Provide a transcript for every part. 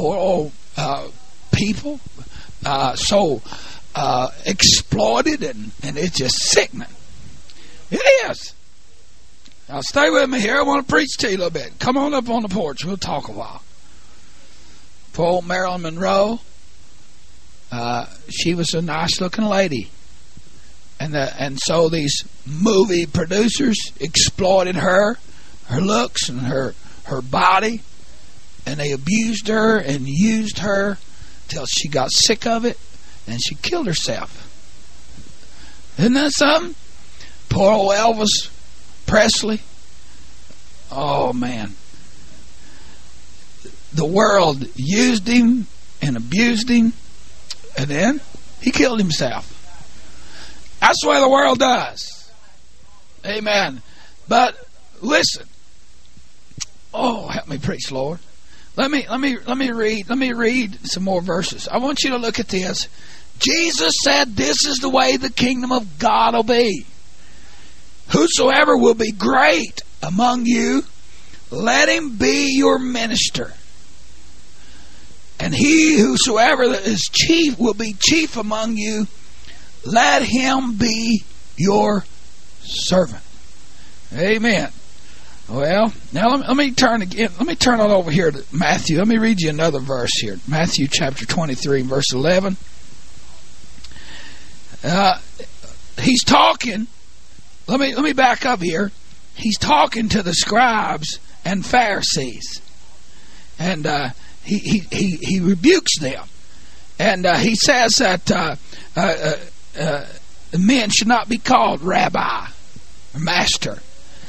poor old people, so exploited, and it's just sickening. It is. Now stay with me here. I want to preach to you a little bit. Come on up on the porch. We'll talk a while. Poor old Marilyn Monroe. She was a nice looking lady. And so these movie producers exploited her looks and her body, and they abused her and used her till she got sick of it and she killed herself. Isn't that something? Poor old Elvis Presley. Oh man. The world used him and abused him, and then he killed himself. That's the way the world does. Amen. But listen. Oh, help me preach, Lord. Let me read some more verses. I want you to look at this. Jesus said, "This is the way the kingdom of God will be. Whosoever will be great among you, let him be your minister. And he whosoever is chief will be chief among you, let him be your servant." Amen. Well, now let me turn again. Let me turn on over here to Matthew. Let me read you another verse here. Matthew chapter 23, verse 11. He's talking. Let me back up here. He's talking to the scribes and Pharisees, and he rebukes them, and he says that men should not be called rabbi or master.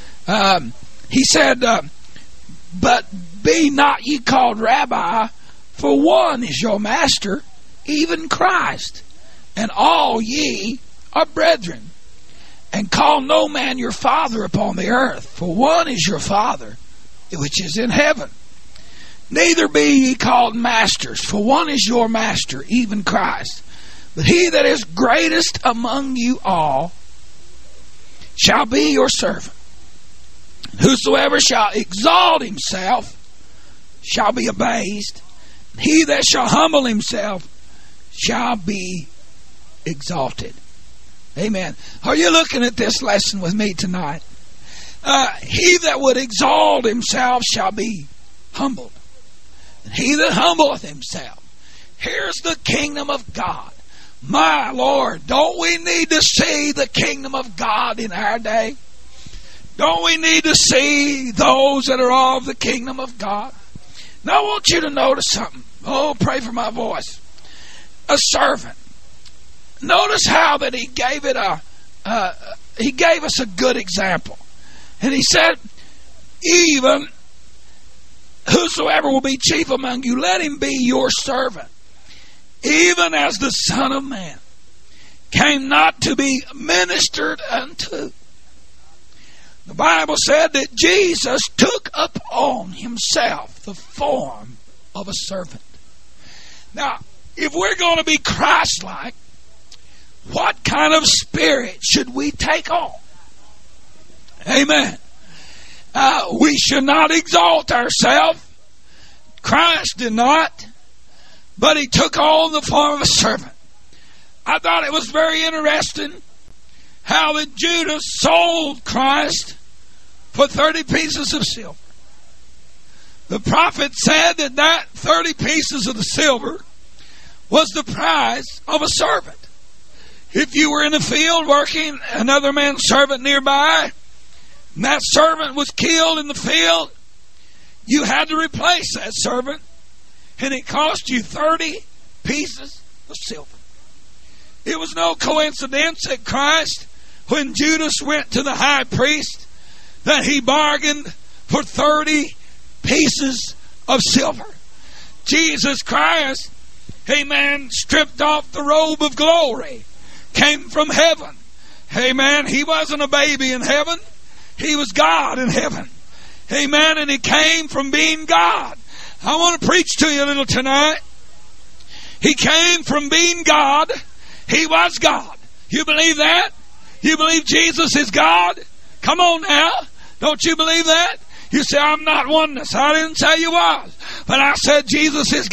He said, "But be not ye called rabbi, for one is your master, even Christ, and all ye are brethren. And call no man your father upon the earth, for one is your Father, which is in heaven. Neither be ye called masters, for one is your master, even Christ. But he that is greatest among you all shall be your servant. Whosoever shall exalt himself shall be abased. He that shall humble himself shall be exalted." Amen. Are you looking at this lesson with me tonight? He that would exalt himself shall be humbled. And he that humbleth himself. Here's the kingdom of God. My Lord, don't we need to see the kingdom of God in our day? Don't we need to see those that are of the kingdom of God? Now I want you to notice something. Oh, pray for my voice. A servant. Notice how that he gave us a good example. And he said, "Even whosoever will be chief among you, let him be your servant. Even as the Son of Man came not to be ministered unto." The Bible said that Jesus took upon himself the form of a servant. Now, if we're going to be Christ-like, what kind of spirit should we take on? Amen. We should not exalt ourselves. Christ did not, but he took on the form of a servant. I thought it was very interesting how that Judas sold Christ for 30 pieces of silver. The prophet said that 30 pieces of the silver was the price of a servant. If you were in the field working, another man's servant nearby, and that servant was killed in the field, you had to replace that servant, and it cost you 30 pieces of silver. It was no coincidence that Christ, when Judas went to the high priest, that he bargained for 30 pieces of silver. Jesus Christ, amen, stripped off the robe of glory, came from heaven. Amen. He wasn't a baby in heaven. He was God in heaven. Amen. And he came from being God. I want to preach to you a little tonight. He came from being God. He was God. You believe that? You believe Jesus is God? Come on now. Don't you believe that? You say, "I'm not oneness." I didn't say you was. But I said Jesus is God.